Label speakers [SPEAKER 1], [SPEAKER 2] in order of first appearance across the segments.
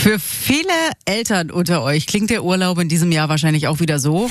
[SPEAKER 1] Für viele Eltern unter euch klingt der Urlaub in diesem Jahr wahrscheinlich auch wieder so.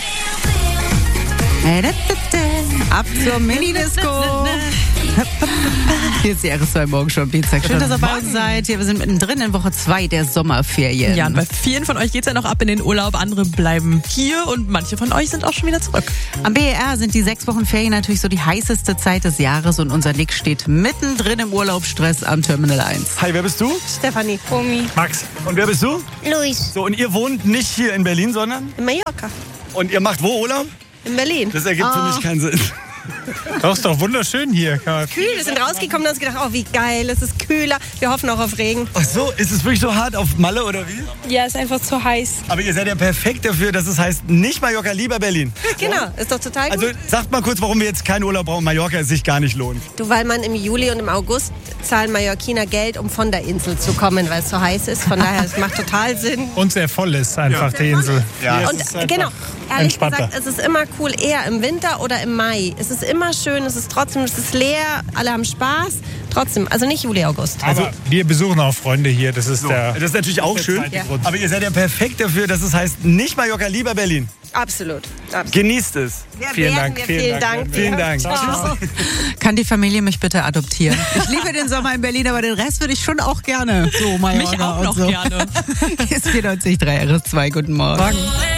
[SPEAKER 1] Ab zur Mini-Disco. Hier ist die RS2 Morgen schon Dienstag. Schön, dass ihr bei uns seid. Wir sind mittendrin in Woche 2 der Sommerferien.
[SPEAKER 2] Ja, und bei vielen von euch geht's ja noch ab in den Urlaub. Andere bleiben hier und manche von euch sind auch schon wieder zurück.
[SPEAKER 1] Am BER sind die 6 Wochen Ferien natürlich so die heißeste Zeit des Jahres und unser Nick steht mittendrin im Urlaubsstress am Terminal 1.
[SPEAKER 3] Hi, wer bist du?
[SPEAKER 4] Stefanie. Omi.
[SPEAKER 3] Max. Und wer bist du?
[SPEAKER 4] Luis.
[SPEAKER 3] So, und ihr wohnt nicht hier in Berlin, sondern?
[SPEAKER 4] In Mallorca.
[SPEAKER 3] Und ihr macht wo Urlaub?
[SPEAKER 4] In Berlin.
[SPEAKER 3] Das ergibt für mich keinen Sinn.
[SPEAKER 5] Das ist doch wunderschön hier.
[SPEAKER 4] Kühl, wir sind rausgekommen und haben uns gedacht, oh wie geil, es ist kühler. Wir hoffen auch auf Regen.
[SPEAKER 3] Ach so, ist es wirklich so hart auf Malle oder wie?
[SPEAKER 4] Ja, ist einfach zu heiß.
[SPEAKER 3] Aber ihr seid ja perfekt dafür, dass es heißt, nicht Mallorca, lieber Berlin.
[SPEAKER 4] Genau, ist doch total gut.
[SPEAKER 3] Also sagt mal kurz, warum wir jetzt keinen Urlaub brauchen. Mallorca es sich gar nicht lohnt.
[SPEAKER 4] Du, weil man im Juli und im August zahlen Mallorquiner Geld, um von der Insel zu kommen, weil es so heiß ist. Von daher, es macht total Sinn.
[SPEAKER 5] Und sehr voll ist einfach die Insel.
[SPEAKER 3] Ja.
[SPEAKER 4] Und genau, ehrlich
[SPEAKER 5] entspannter.
[SPEAKER 4] gesagt, es ist immer cool, eher im Winter oder im Mai. Es ist immer schön, es ist leer, alle haben Spaß. Trotzdem, also nicht Juli, August.
[SPEAKER 5] Aber wir besuchen auch Freunde hier. Das ist
[SPEAKER 3] Das ist natürlich auch schön.
[SPEAKER 5] zweite
[SPEAKER 4] Grund.
[SPEAKER 3] Aber ihr seid ja perfekt dafür, dass es heißt, nicht Mallorca, lieber Berlin.
[SPEAKER 4] Absolut.
[SPEAKER 3] Genießt es.
[SPEAKER 5] Vielen Dank.
[SPEAKER 4] Vielen Dank.
[SPEAKER 3] Vielen Dank.
[SPEAKER 4] Ciao.
[SPEAKER 1] Kann die Familie mich bitte adoptieren? Ich liebe den Sommer in Berlin, aber den Rest würde ich schon auch gerne. So, Mallorca
[SPEAKER 2] Mich auch
[SPEAKER 1] und
[SPEAKER 2] noch
[SPEAKER 1] so.
[SPEAKER 2] gerne.
[SPEAKER 1] Hier ist 94.3 RS2. Guten Morgen.